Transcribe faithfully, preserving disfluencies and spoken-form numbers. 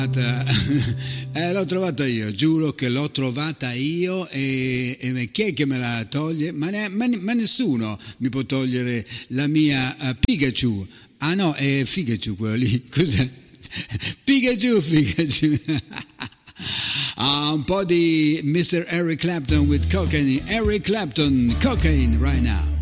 Eh, l'ho trovata io, giuro che l'ho trovata io e, e chi è che me la toglie? Ma, ne, ma, ma nessuno mi può togliere la mia uh, Pikachu. Ah no, è Pikachu quello lì, cos'è? Pikachu, Pikachu. Ah, un po' di mister Eric Clapton with cocaine. Eric Clapton, cocaine right now.